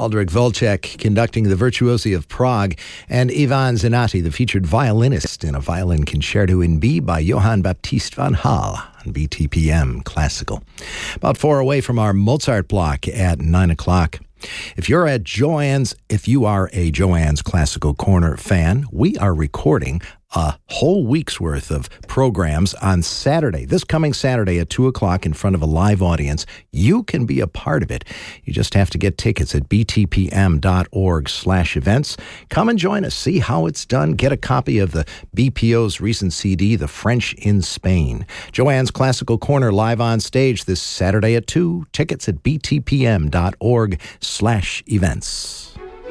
Aldrich Volchek conducting the Virtuosi of Prague, and Ivan Zenati, the featured violinist in a violin concerto in B by Johann Baptist van Hal on BTPM Classical. About 4 away from our Mozart block at 9 o'clock. If you are a Joanne's Classical Corner fan, we are recording a whole week's worth of programs on Saturday. This coming Saturday at 2 o'clock in front of a live audience. You can be a part of it. You just have to get tickets at btpm.org/events. Come and join us. See how it's done. Get a copy of the BPO's recent CD, The French in Spain. Joanne's Classical Corner live on stage this Saturday at 2. Tickets at btpm.org/events.